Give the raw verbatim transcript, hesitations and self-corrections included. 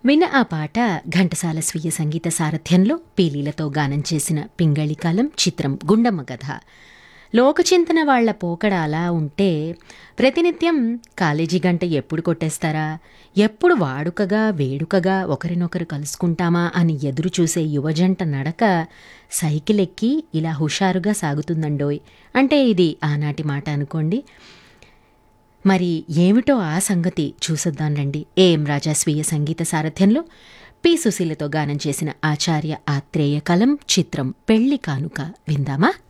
విన్న ఆ పాట ఘంటసాల స్వీయ సంగీత సారథ్యంలో పీలీలతో గానం చేసిన పింగళి కాలం చిత్రం గుండమ్మ కథ. లోకచింతన వాళ్ల పోకడ అలా ఉంటే ప్రతినిత్యం కాలేజీ గంట ఎప్పుడు కొట్టేస్తారా, ఎప్పుడు వాడుకగా వేడుకగా ఒకరినొకరు కలుసుకుంటామా అని ఎదురు చూసే యువజంట నడక సైకిల్ ఎక్కి ఇలా హుషారుగా సాగుతుందండోయ్. అంటే ఇది ఆనాటి మాట అనుకోండి. మరి ఏమిటో ఆ సంగతి చూసొద్దాం రండి. ఏఎం రాజా స్వీయ సంగీత సారథ్యంలో పి సుశీలతో గానం చేసిన ఆచార్య ఆత్రేయ కలం చిత్రం పెళ్లి కానుక విందామా.